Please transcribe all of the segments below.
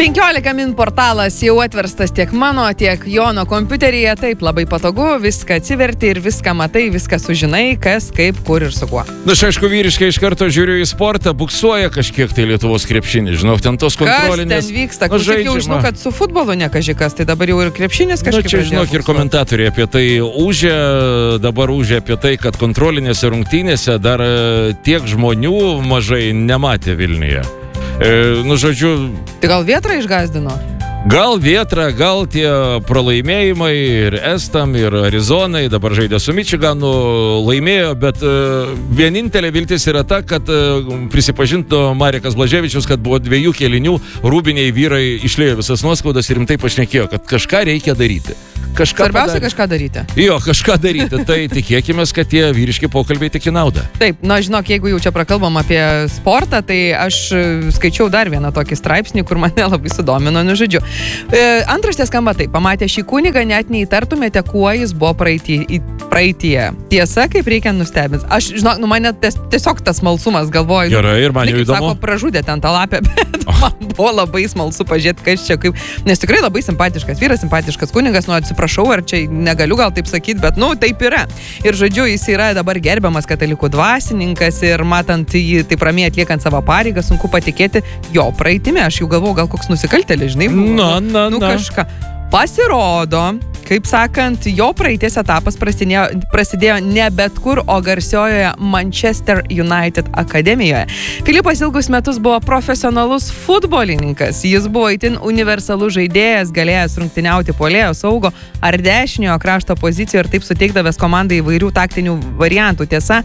15 min portalas jau atverstas tiek mano, tiek Jono kompiuteryje. Taip, labai patogu, viską atsiverti ir viską matai, viską sužinai, kas, kaip, kur ir su kuo. Na, aš aišku, vyriškai iš karto žiūriu į sportą, buksuoja kažkiek tai Lietuvos krepšinis. Žinau, ten tos kontrolinės. Kas ten vyksta? Jau žinau, kad su futbolu nekažikas, tai dabar jau ir krepšinis kažkaip. Na, čia žinok, ir komentatoriai apie tai dabar užė apie tai, kad kontrolinėse rungtynėse dar tiek žmonių mažai nematė Vilniuje. Žodžiu... Tai gal Vėtra išgazdino? Gal Vėtra, gal tie pralaimėjimai ir Estam, ir Arizonai, dabar žaidė su Mičiganu, laimėjo, bet vienintelė viltis yra ta, kad prisipažinto Marekas Blaževičius, kad buvo 2 kėlinių, rūbiniai vyrai išlėjo visas nuoskaudas ir rimtai pašnekėjo, kad kažką reikia daryti. Svarbiausia kažką daryti. Jo, kažką daryti. Tai tikėkime, kad tie vyriški pokalbiai tik į naudą. Taip, žinok, jeigu jau čia prakalbam apie sportą, tai aš skaičiau dar vieną tokį straipsnį, kur mane labai sudomino, žodžiu. Antraštė skamba taip: pamatę šį kunigą, net neįtartumėte, kuo jis buvo praeityje. Tiesa, kaip reikia nustebinti. Aš, žinok, mane tiesiog tas smalsumas galvoju. Gerai, ir man jau įdomu. Sako, pražudė ten tą lapę, bet man buvo labai smalsu pažiūrėti, kas čia kaip. Nes tikrai labai simpatiškas vyras, simpatiškas kunigas, atsiprašau, ar čia negaliu gal taip sakyti, bet, taip yra. Ir, žodžiu, jis yra dabar gerbiamas katalikų dvasininkas ir matant jį taip ramiai atliekant savo pareigą, sunku patikėti jo praeitimi. Aš jau galvoju, gal koks nusikaltėlis, žinai, kažką. Pasirodo, kaip sakant, jo praeities etapas prasidėjo ne bet kur, o garsiojoje Manchester United akademijoje. Filipas ilgus metus buvo profesionalus futbolininkas. Jis buvo itin universalus žaidėjas, galėjęs rungtyniauti puolėjo, saugo ar dešiniojo krašto pozicijoje ir taip suteikdavęs komandai įvairių taktinių variantų. Tiesa,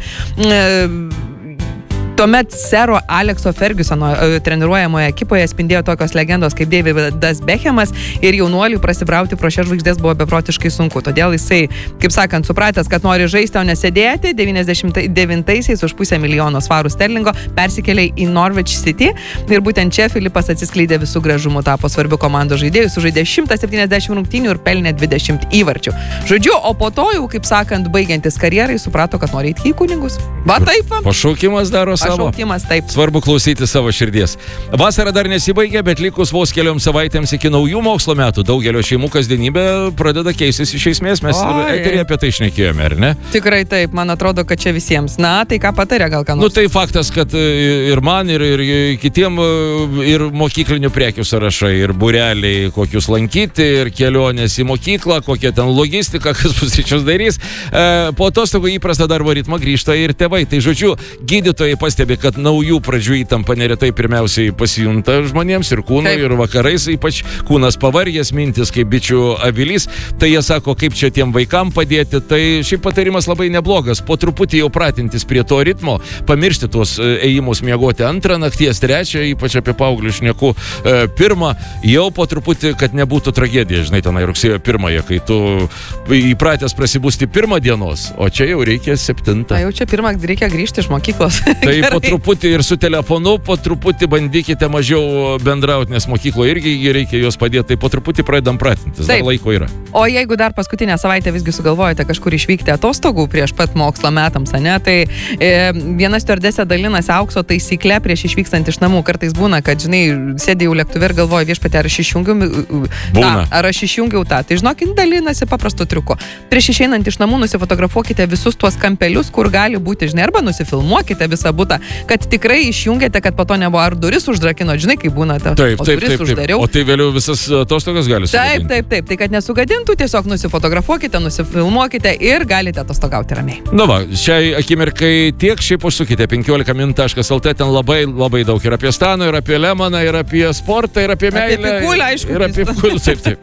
tuomet sero Alekso Fergusono treniruojamoje ekipoje spindėjo tokios legendos kaip Davidas Beckhamas ir jaunuoliui prasibrauti pro šias žvaigždės buvo beprotiškai sunku. Todėl jisai, kaip sakant, supratęs, kad nori žaisti, o nesėdėti, 99-aisiais už $500,000 svarų sterlingo persikėlė į Norwich City ir būtent čia Filipas atsiskleidė visų gražumų, tapo svarbiu komandos žaidėjų, sužaidė 170 rungtynių ir pelnė 20 įvarčių. Žodžiu, o po to jau, kaip sakant, baigiantis karjerai, suprato, kad nori eiti į kunigus. Va taip. Pašaukimas daro Pašaukimas, taip. Svarbu klausyti savo širdies. Vasara dar nesibaigė, bet likus vos kelioms savaitėms iki naujų mokslo metų daugelio šeimų kasdienybė pradeda keistis iš esmės. Mes eterį apie tai šnekėjome, ar ne? Tikrai taip, man atrodo, kad čia visiems. Na, tai ką patarė gal ką nors? Tai faktas, kad ir man, ir kitiem ir mokyklinių prekių sąrašai, ir būreliai, kokius lankyti, ir kelionės į mokyklą, kokia ten logistika, kas pusryčius darys. Po atostogų įprastą darbo ritmą grįžta ir tėvai. Tai žodžiu, gydytojai pastebi, kad naujų pradžių įtampa neretai pirmiausiai pasijunta žmonėms ir kūnui, ir vakarais, ypač kūnas pavargęs, mintis kaip bičių avilys. Tai jie sako, kaip čia tiem vaikam padėti. Tai šiaip patarimas labai neblogas. Po truputį jau pratintis prie to ritmo, pamiršti tuos ėjimus miegoti 2 nakties, 3, ypač apie paauglių šneku 1, jau po truputį, kad nebūtų tragedija, žinai, tenai rugsėjo 1, kai tu įpratęs prasibusti 1 dienos, o čia jau reikia 7. Jau čia 1 reikia grįžti iš mokyklos. Tai po truputį ir su telefonu, po truputį bandykite mažiau bendrauti, nes mokykloje irgi reikia juos padėti, tai po truputį pradedam pratintis, dar laiko yra. O jeigu dar paskutinę savaitę visgi sugalvojate kažkur išvykti atostogų prieš pat mokslo metams, ne, tai viena stiuardesė dalinasi aukso taisyklę prieš išvykstant iš namų. Kartais būna, kad, žinai, sėdė jau lėktuve ir galvoja, viešpatie, ar aš išjungiau tą. Tai žinokit, dalinasi paprastu triuku. Prieš išeinant iš namų nusifotografuokite visus tuos kampelius, kur gali būti, žinai, arba nusifilmuokite visą butą, kad tikrai išjungėte, kad po to nebuvo ar duris uždrakino, žinai, kaip būna ta. Taip. O tai vėliau visas atostogas gali sugadinti. Taip. Tai kad nesugadintų, tiesiog nusifotografuokite, nusifilmuokite ir galite atostogauti ramiai. Na va, šiai akimirkai tiek, šiaip užsukite 15min.lt, ten labai daug ir apie Staną, ir apie Lemaną, ir apie sportą, ir apie meilę. Apie Pikulę, aišku. Ir apie Pikulę, taip.